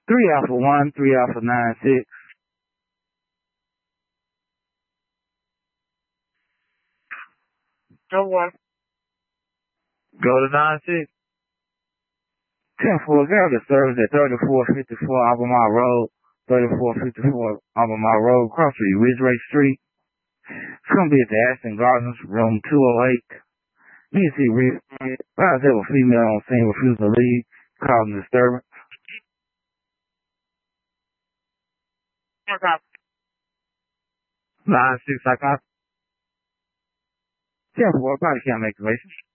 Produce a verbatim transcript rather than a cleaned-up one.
three Alpha one, three Alpha nine six. No one. Go to nine six. ten four, Veritas service at thirty-four fifty-four Albemarle Road, thirty-four fifty-four Albemarle Road, across the Ridgeway Street. It's going to be at the Ashton Gardens, room two oh eight. You can see Ridge. I have a female on scene refusing to leave, causing disturbance. Okay. nine six, I got ten four, body cam activation.